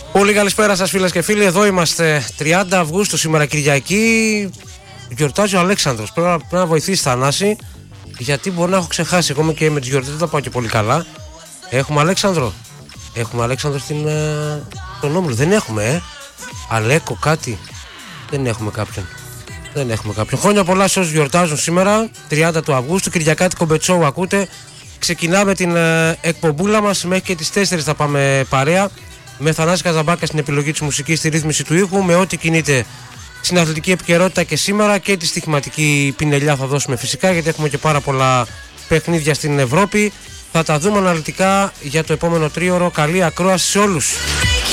Πολύ καλησπέρα σας φίλες και φίλοι. Εδώ είμαστε 30 Αυγούστου σήμερα Κυριακή. Γιορτάζει ο Αλέξανδρος. Πρέπει να βοηθήσει Θανάση, γιατί μπορεί να έχω ξεχάσει. Εγώ και με τις γιορτές δεν τα πάω και πολύ καλά. Έχουμε Αλέξανδρο. Έχουμε Αλέξανδρο στον Όμιλο. Δεν έχουμε Αλέκο κάτι. Δεν έχουμε κάποιον. Χρόνια πολλά σε όσους γιορτάζουν σήμερα 30 του Αυγούστου. Κυριακάτικο Μπετσόου ακούτε. Ξεκινάμε την εκπομπούλα μας. Μέχρι και τις 4 θα πάμε παρέα. Με Θανάση Καζαμπάκα στην επιλογή της μουσικής, στη ρύθμιση του ήχου. Με ό,τι κινείται στην αθλητική επικαιρότητα και σήμερα. Και τη στοιχηματική πινελιά θα δώσουμε φυσικά, γιατί έχουμε και πάρα πολλά παιχνίδια στην Ευρώπη. Θα τα δούμε αναλυτικά για το επόμενο τρίωρο. Καλή ακρόαση σε όλους.